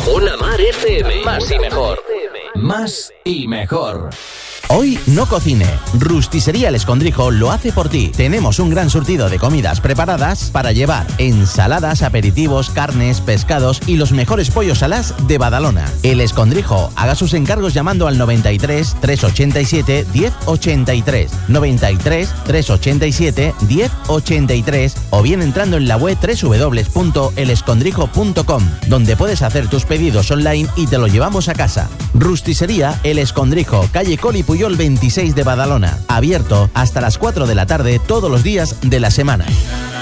Ona Mar FM. Más y mejor. Más y mejor. Hoy no cocine. Rusticería El Escondrijo lo hace por ti. Tenemos un gran surtido de comidas preparadas para llevar: ensaladas, aperitivos, carnes, pescados y los mejores pollos alás de Badalona. El Escondrijo. Haga sus encargos llamando al 93 387 1083, 93 387 1083 o bien entrando en la web www.elescondrijo.com, donde puedes hacer tus pedidos online y te lo llevamos a casa. Rusticería El Escondrijo, calle Coli Puyol 26 de Badalona. Abierto hasta las 4 de la tarde todos los días de la semana.